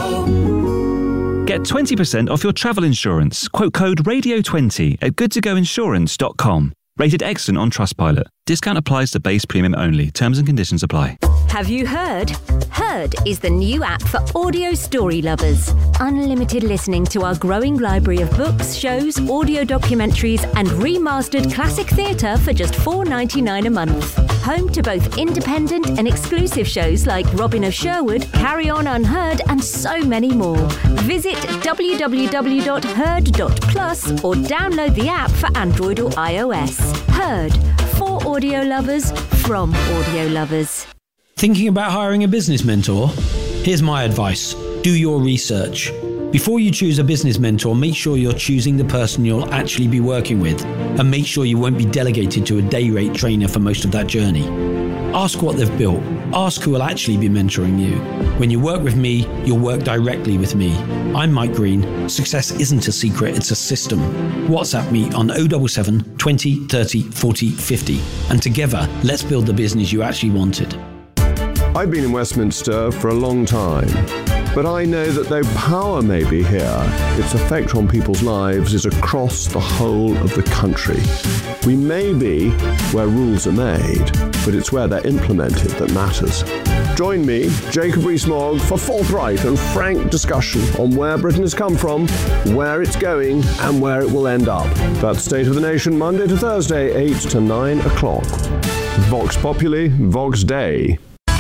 go. Get twenty percent off your travel insurance. Quote code radio twenty at good to go insurance dot com. Rated excellent on Trustpilot. Discount applies to base premium only. Terms and conditions apply. Have you heard? Heard is the new app for audio story lovers. Unlimited listening to our growing library of books, shows, audio documentaries, and remastered classic theatre for just four dollars ninety-nine a month. Home to both independent and exclusive shows like Robin of Sherwood, Carry On Unheard, and so many more. Visit w w w dot heard dot plus or download the app for Android or iOS. Heard. For audio lovers, from audio lovers. Thinking about hiring a business mentor? Here's my advice. Do your research. Before you choose a business mentor, make sure you're choosing the person you'll actually be working with, and make sure you won't be delegated to a day rate trainer for most of that journey. Ask what they've built. Ask who will actually be mentoring you. When you work with me, you'll work directly with me. I'm Mike Green. Success isn't a secret, it's a system. WhatsApp me on oh seven seven, twenty, thirty, forty, fifty. And together, let's build the business you actually wanted. I've been in Westminster for a long time, but I know that though power may be here, its effect on people's lives is across the whole of the country. We may be where rules are made, but it's where they're implemented that matters. Join me, Jacob Rees-Mogg, for forthright and frank discussion on where Britain has come from, where it's going, and where it will end up. That's State of the Nation, Monday to Thursday, eight to nine o'clock. Vox Populi, Vox Dei.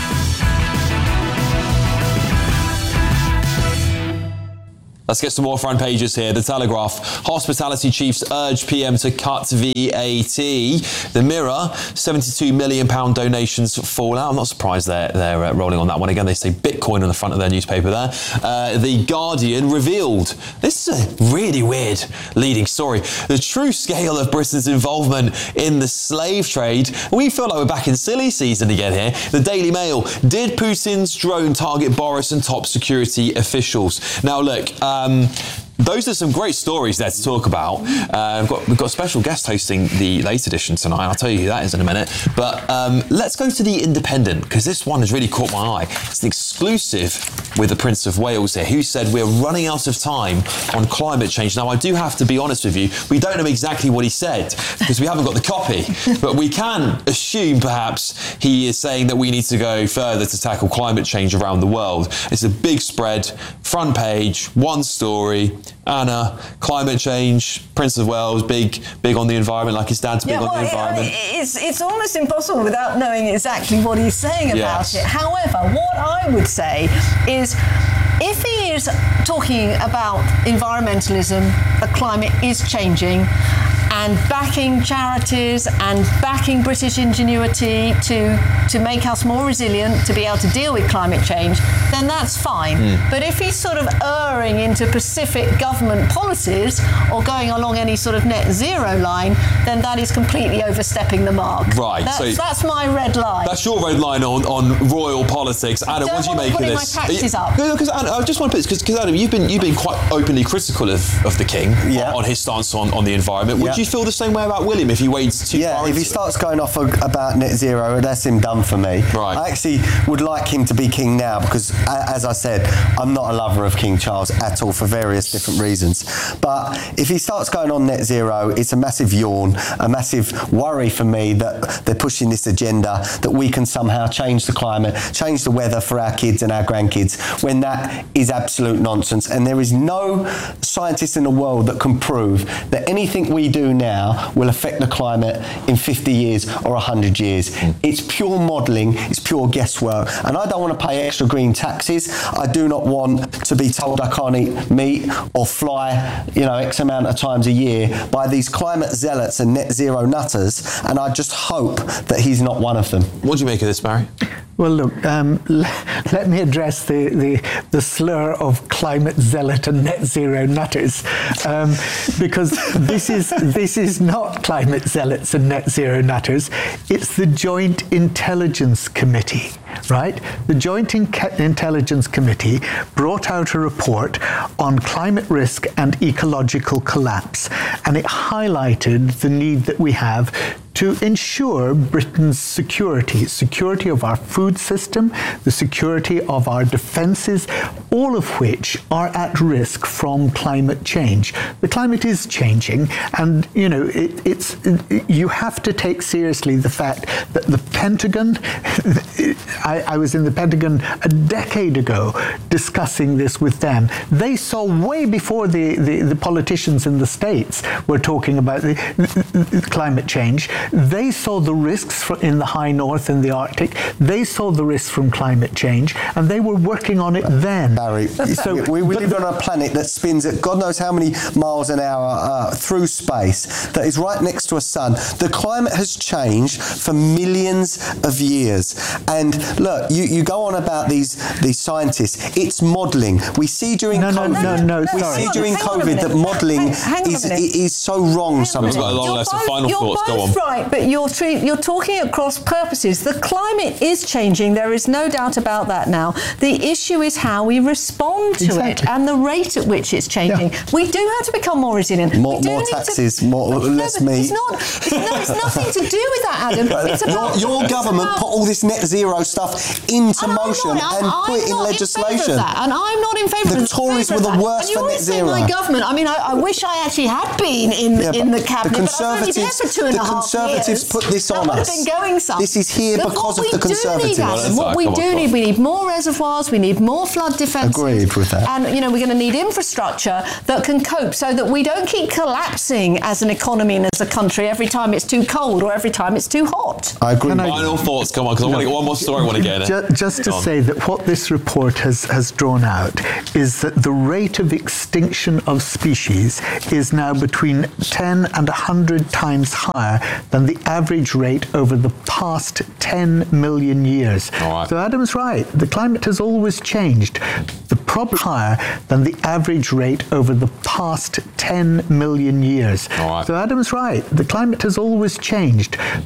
Let's get some more front pages here. The Telegraph. Hospitality chiefs urge P M to cut V A T. The Mirror. seventy-two million pounds donations fall out. I'm not surprised they're, they're uh, rolling on that one. Again, they say Bitcoin on the front of their newspaper there. Uh, the Guardian revealed. This is a really weird leading story. The true scale of Britain's involvement in the slave trade. We feel like we're back in silly season again here. The Daily Mail. Did Putin's drone target Boris and top security officials? Now, look, uh, Um, those are some great stories there to talk about. Uh, we've, got, we've got a special guest hosting the late edition tonight. I'll tell you who that is in a minute. But um, let's go to the Independent, because this one has really caught my eye. It's the exclusive with the Prince of Wales here, who said we're running out of time on climate change. Now, I do have to be honest with you. We don't know exactly what he said, because we haven't got the copy. But we can assume, perhaps, he is saying that we need to go further to tackle climate change around the world. It's a big spread, front page, one story. Anna, climate change, Prince of Wales, big big on the environment, like his dad's big yeah, well, on the environment. It's, it's almost impossible without knowing exactly what he's saying about yes. it. However, what I would say is, if he is talking about environmentalism, the climate is changing, and backing charities and backing British ingenuity to, to make us more resilient, to be able to deal with climate change, then that's fine. Mm. But if he's sort of erring into specific government policies or going along any sort of net zero line, then that is completely overstepping the mark. Right. That's, so that's my red line. That's your red line on, on royal politics. Adam, what do you make of this? My taxes you, up. No, because I just want to put this, because Adam, you've been you've been quite openly critical of, of the King yeah. on, on his stance on, on the environment. Would yeah. you feel the same way about William if he wades too yeah, far? Yeah, if he it? starts going off about net zero, that's him done for me. Right. I actually would like him to be king now because, as I said, I'm not a lover of King Charles at all for various different reasons. But if he starts going on net zero, it's a massive yawn, a massive worry for me that they're pushing this agenda that we can somehow change the climate, change the weather for our kids and our grandkids, when that is absolute nonsense. And there is no scientist in the world that can prove that anything we do now will affect the climate in fifty years or one hundred years. Mm. It's pure modelling, it's pure guesswork. And I don't want to pay extra green taxes. I do not want to be told I can't eat meat or fly, you know, X amount of times a year by these climate zealots and net zero nutters. And I just hope that he's not one of them. What do you make of this, Barry? Well, look, um, l- let me address the, the, the slur of climate zealot and net zero nutters, um, because this is this is not climate zealots and net zero nutters. It's the Joint Intelligence Committee, right? The Joint In- Intelligence Committee brought out a report on climate risk and ecological collapse, and it highlighted the need that we have to ensure Britain's security, security of our food system, the security of our defences, all of which are at risk from climate change. The climate is changing, and you know it, it's it, you have to take seriously the fact that the Pentagon. I, I was in the Pentagon a decade ago discussing this with them. They saw way before the, the, the politicians in the States were talking about the, the, the climate change. They saw the risks in the high north and the Arctic. They saw the risks from climate change, and they were working on it then. Barry, so we, we live on a planet that spins at God knows how many miles an hour uh, through space, that is right next to a sun. The climate has changed for millions of years. And look, you, you go on about these these scientists. It's modelling. We see during no, COVID. No, no, no, we sorry. see during COVID that modelling is, is so wrong sometimes. We've got a long list of final you're thoughts. Both Go on. Right, but you're tre- you're talking at cross purposes. The climate is changing. There is no doubt about that now. The issue is how we respond to exactly. it and the rate at which it's changing. Yeah. We do have to become more resilient. More, more taxes, to, more no, less meat. It's not. It's, no, it's nothing to do with that, Adam. It's about, your your government about, put all this net zero stuff into and motion not, and I'm put it in legislation. In that, and I'm not in favour of that. The Tories were the worst for net zero. My government. I mean, I, I wish I actually had been in yeah, in the cabinet. The Conservatives, but I was only there for two and the a half Conservatives years. put this that on would us. Have been going some. This is here Look, because of the Conservatives. Need, Adam, what we do need, we need more reservoirs. We need more flood defences. Agreed with that. And you know, we're going to need infrastructure that can cope, so that we don't keep collapsing as an economy and as a country every time it's too cold or every time it's too hot. I agree. Final thoughts, come on, because I want to get one more story. I want to get in. Just, just to say that what this report has, has drawn out is that the rate of extinction of species is now between ten and one hundred times higher than the average rate over the past ten million years. Right. So Adam's right. The climate has always changed. The problem is higher than the average rate over the past ten million years. Right. So Adam's right. The climate has always changed.